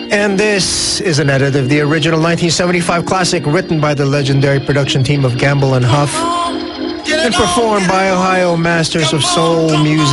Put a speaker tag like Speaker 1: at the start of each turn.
Speaker 1: And this is an edit of the original 1975 classic written by the legendary production team of Gamble and Huff and performed by Ohio masters of soul music.